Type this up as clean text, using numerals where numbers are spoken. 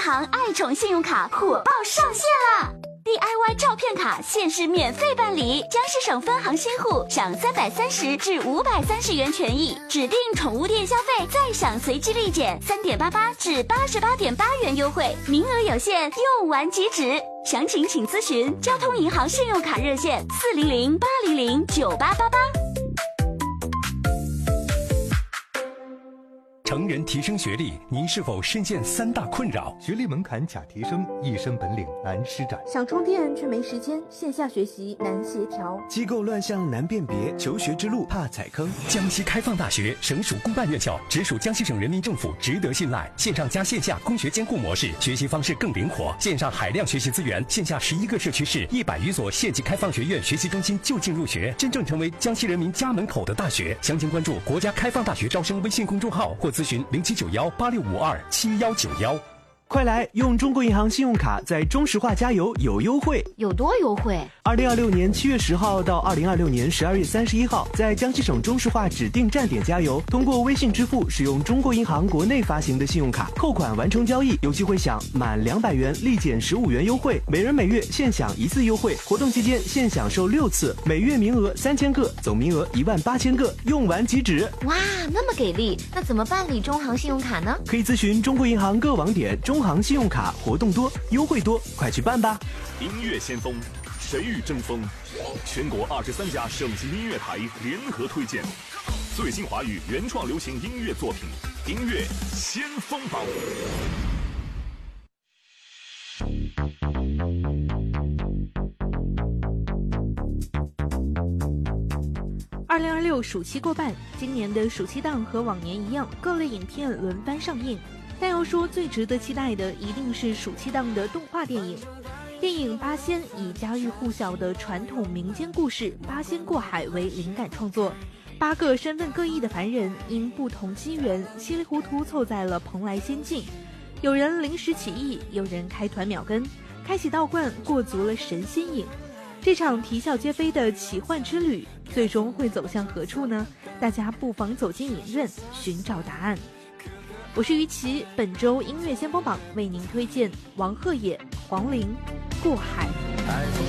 行爱宠信用卡火爆上线啦！DIY 照片卡限时免费办理，江西省分行新户享330至530元权益，指定宠物店消费再享随机立减3.88至88.8元优惠，名额有限，用完即止。详情请咨询交通银行信用卡热线400-800-9888。 成人提升学历，您是否深陷3大困扰？ 学历门槛假提升，一身本领难施展。 想充电却没时间，线下学习难协调。 机构乱象难辨别，求学之路怕踩坑。 江西开放大学省属公办院校，直属江西省人民政府，值得信赖。线上加线下工学兼顾模式，学习方式更灵活。线上海量学习资源，线下11个社区市100余所县级开放学院学习中心就近入学，真正成为江西人民家门口的大学。详情关注国家开放大学招生微信公众号或咨询079186527191。 快来用中国银行信用卡在中石化加油有优惠。 有多优惠 ？2026年7月10号到2026年12月31号，在江西省中石化指定站点加油，通过微信支付使用中国银行国内发行的信用卡扣款完成交易，有机会享满200元立减15元优惠，每人每月限享1次优惠。活动期间限享受6次，每月名额3000个，总名额18000个，用完即止。 哇，那么给力！那怎么办理中行信用卡呢？ 可以咨询中国银行各网点。中行信用卡活动多，优惠多，快去办吧！ 音乐先锋，谁与争锋？全国23家省级音乐台联合推荐最新华语原创流行音乐作品，音乐先锋榜。 2026暑期过半，今年的暑期档和往年一样，各类影片轮番上映。但要说最值得期待的，一定是暑期档的动画电影。电影《八仙》以家喻户晓的传统民间故事《八仙过海》为灵感创作，8个身份各异的凡人因不同机缘，稀里糊涂凑在了蓬莱仙境。有人临时起意，有人开团秒跟，开启道观，过足了神仙瘾。这场啼笑皆非的奇幻之旅，最终会走向何处呢？大家不妨走进影院，寻找答案。我是于琦，本周音乐先锋榜为您推荐王鹤野、黄龄《过海》。